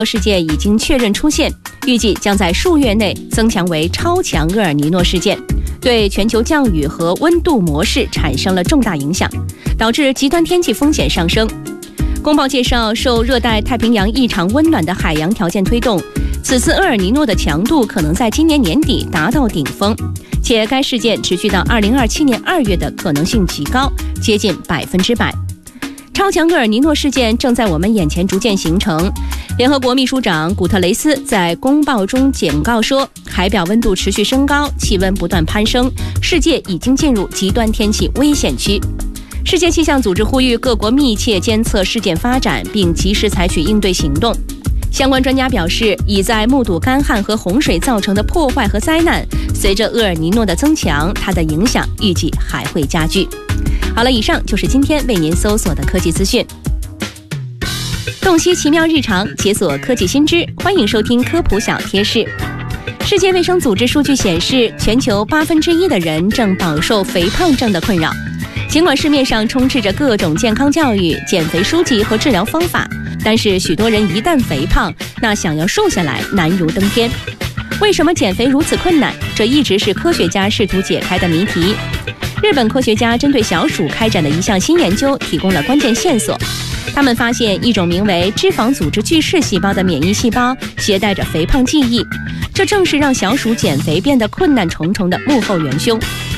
事件已经确认出现，预计将在数月内增强为超强厄尔尼诺事件，对全球降雨和温度模式产生了重大影响，导致极端天气风险上升。公报介绍，受热带太平洋异常温暖的海洋条件推动，此次厄尔尼诺的强度可能在今年年底达到顶峰，且该事件持续到2027年2月的可能性极高，接近100%。超强厄尔尼诺事件正在我们眼前逐渐形成。联合国秘书长古特雷斯在公报中警告说，海表温度持续升高，气温不断攀升，世界已经进入极端天气危险区。世界气象组织呼吁各国密切监测事件发展，并及时采取应对行动。相关专家表示，已在目睹干旱和洪水造成的破坏和灾难，随着厄尔尼诺的增强，它的影响预计还会加剧。好了，以上就是今天为您搜索的科技资讯。洞悉奇妙日常，解锁科技新知，欢迎收听科普小贴士。世界卫生组织数据显示，全球1/8的人正饱受肥胖症的困扰。尽管市面上充斥着各种健康教育、减肥书籍和治疗方法，但是许多人一旦肥胖，那想要瘦下来难如登天。为什么减肥如此困难？这一直是科学家试图解开的谜题。日本科学家针对小鼠开展的一项新研究提供了关键线索。他们发现一种名为脂肪组织巨噬细胞的免疫细胞携带着肥胖记忆，这正是让小鼠减肥变得困难重重的幕后元凶。